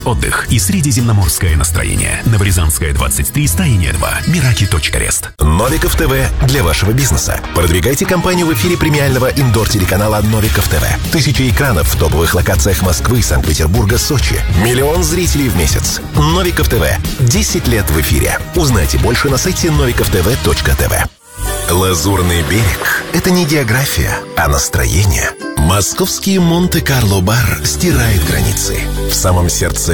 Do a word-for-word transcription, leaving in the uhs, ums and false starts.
Отдых и средиземноморское настроение. Новорязанская, двадцать три, строение два. Мираки. Рест. Новиков ТВ для вашего бизнеса. Продвигайте компанию в эфире премиального индор-телеканала Новиков ТВ. Тысячи экранов в топовых локациях Москвы, Санкт-Петербурга, Сочи. Миллион зрителей в месяц. Новиков ТВ. десять лет в эфире. Узнайте больше на сайте новиков тв точка тв. Лазурный берег – это не география, а настроение. Московский Монте-Карло бар стирает границы. В самом сердце